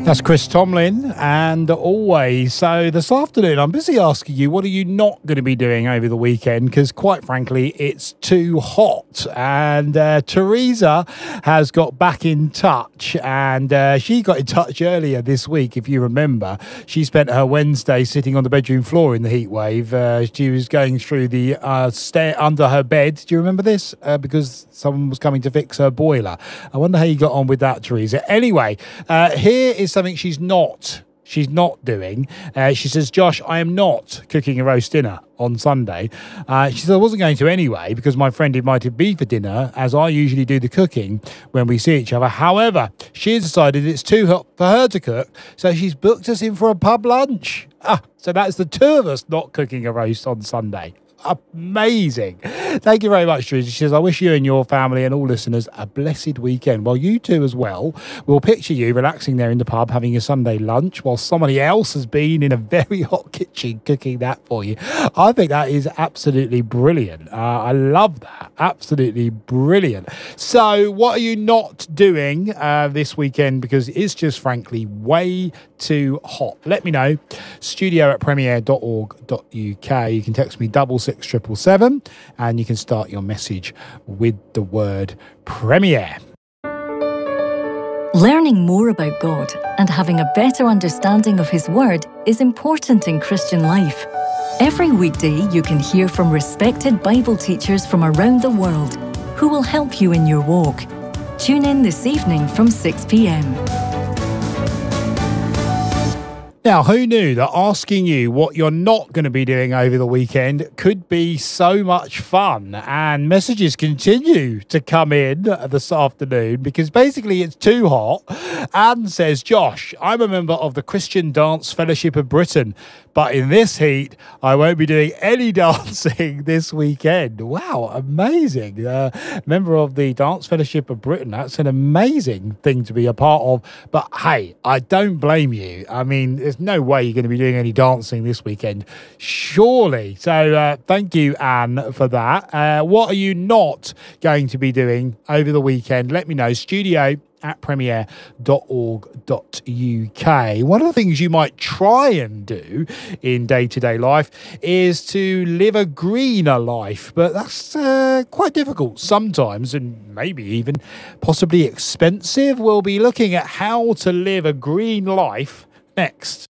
That's Chris Tomlin and Always. So this afternoon, I'm busy asking you, what are you not going to be doing over the weekend? Because quite frankly, it's too hot. And Teresa has got back in touch, and she got in touch earlier this week, if you remember. She spent her Wednesday sitting on the bedroom floor in the heat wave. She was going through the stair under her bed. Do you remember this? Because someone was coming to fix her boiler. I wonder how you got on with that, Teresa. Anyway, here is something she's not doing. She says, Josh, I am not cooking a roast dinner on Sunday. She said I wasn't going to anyway because my friend invited me for dinner, as I usually do the cooking when we see each other. However, she has decided it's too hot for her to cook, so she's booked us in for a pub lunch. So that's the two of us not cooking a roast on Sunday. Amazing. Thank you very much, Teresa. She says, I wish you and your family and all listeners a blessed weekend. Well, you too as well. We'll picture you relaxing there in the pub having your Sunday lunch while somebody else has been in a very hot kitchen cooking that for you. I think that is absolutely brilliant. I love that. Absolutely brilliant. So what are you not doing this weekend? Because it's just frankly way too hot. Let me know. studio@premier.org.uk. You can text me 66777 and you can start your message with the word Premier. Learning more about God and having a better understanding of His Word is important in Christian life. Every weekday you can hear from respected Bible teachers from around the world who will help you in your walk. Tune in this evening from 6 p.m. Now, who knew that asking you what you're not going to be doing over the weekend could be so much fun? And messages continue to come in this afternoon because basically it's too hot. Anne says, Josh, I'm a member of the Christian Dance Fellowship of Britain, but in this heat, I won't be doing any dancing this weekend. Wow, amazing. Member of the Dance Fellowship of Britain. That's an amazing thing to be a part of. But hey, I don't blame you. I mean, there's no way you're going to be doing any dancing this weekend, surely. So thank you, Anne, for that. What are you not going to be doing over the weekend? Let me know. studio@premier.org.uk. One of the things you might try and do in day-to-day life is to live a greener life, but that's quite difficult sometimes, and maybe even possibly expensive. We'll be looking at how to live a green life next.